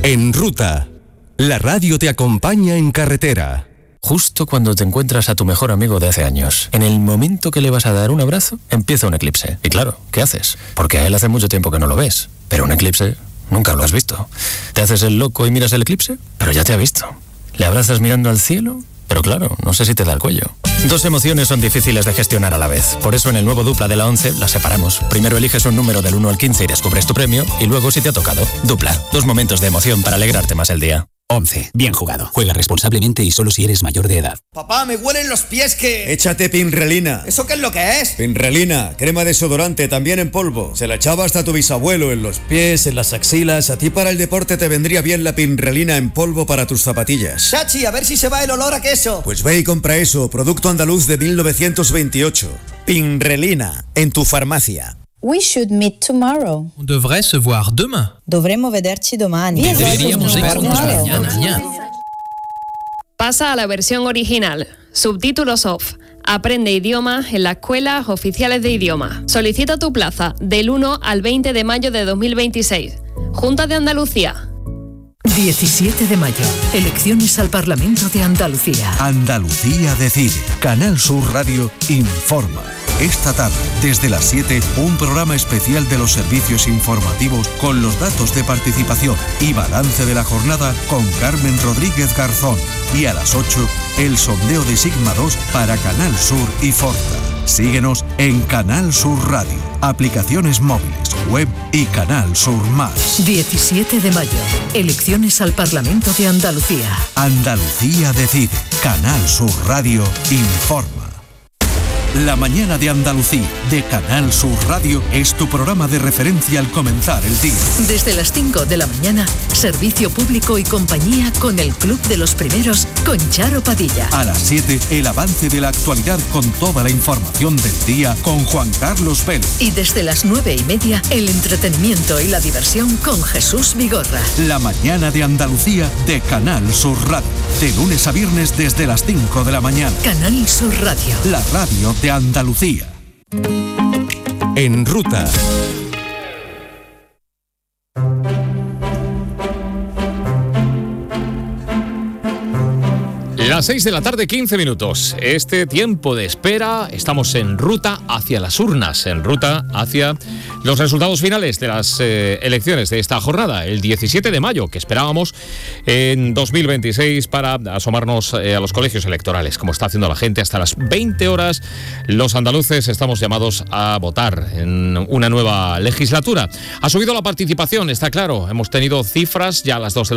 En Ruta, la radio te acompaña en carretera. Justo cuando te encuentras a tu mejor amigo de hace años, en el momento que le vas a dar un abrazo, empieza un eclipse. Y claro, ¿qué haces? Porque a él hace mucho tiempo que no lo ves. Pero un eclipse nunca lo has visto. ¿Te haces el loco y miras el eclipse? Pero ya te ha visto. ¿Le abrazas mirando al cielo? Pero claro, no sé si te da el cuello. Dos emociones son difíciles de gestionar a la vez. Por eso en el nuevo Dupla de la 11 las separamos. Primero eliges un número del 1 al 15 y descubres tu premio. Y luego si te ha tocado. Dupla. Dos momentos de emoción para alegrarte más el día. 11. Bien jugado. Juega responsablemente y solo si eres mayor de edad. Papá, me huelen los pies que... Échate Pinrelina. ¿Eso qué es lo que es? Pinrelina, crema desodorante, también en polvo. Se la echaba hasta tu bisabuelo en los pies, en las axilas. A ti para el deporte te vendría bien la Pinrelina en polvo para tus zapatillas. Chachi, a ver si se va el olor a queso. Pues ve y compra eso, producto andaluz de 1928. Pinrelina, en tu farmacia. We should meet tomorrow. On devrait se voir demain. Dovremmo vederci domani. Deberíamos vernos mañana. Pasa a la versión original. Subtítulos off. Aprende idiomas en las escuelas oficiales de idioma. Solicita tu plaza del 1 al 20 de mayo de 2026. Junta de Andalucía. 17 de mayo. Elecciones al Parlamento de Andalucía. Andalucía decide. Canal Sur Radio informa. Esta tarde, desde las 7, un programa especial de los servicios informativos con los datos de participación y balance de la jornada con Carmen Rodríguez Garzón. Y a las 8, el sondeo de Sigma 2 para Canal Sur y Forza. Síguenos en Canal Sur Radio, aplicaciones móviles, web y Canal Sur Más. 17 de mayo. Elecciones al Parlamento de Andalucía. Andalucía decide. Canal Sur Radio informa. La mañana de Andalucía, de Canal Sur Radio, es tu programa de referencia al comenzar el día. Desde las 5 de la mañana, servicio público y compañía con el Club de los Primeros, con Charo Padilla. A las 7, el avance de la actualidad con toda la información del día, con Juan Carlos Vélez. Y desde las 9:30, el entretenimiento y la diversión con Jesús Vigorra. La mañana de Andalucía, de Canal Sur Radio. De lunes a viernes desde las 5 de la mañana. Canal Sur Radio. La radio de Andalucía. En Ruta. Las 6 de la tarde, 15 minutos. Este tiempo de espera, estamos en ruta hacia las urnas, en ruta hacia los resultados finales de las elecciones de esta jornada, el 17 de mayo, que esperábamos en 2026 para asomarnos a los colegios electorales, como está haciendo la gente hasta las 20 horas. Los andaluces estamos llamados a votar en una nueva legislatura. Ha subido la participación, está claro. Hemos tenido cifras ya a las 2 de la